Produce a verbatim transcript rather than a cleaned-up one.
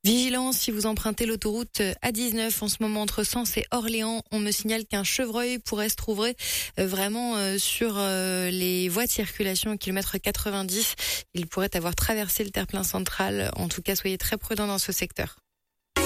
Vigilance si vous empruntez l'autoroute A dix-neuf en ce moment entre Sens et Orléans. On me signale qu'un chevreuil pourrait se trouver vraiment sur les voies de circulation au kilomètre quatre-vingt-dix. Il pourrait avoir traversé le terre-plein central. En tout cas, soyez très prudents dans ce secteur.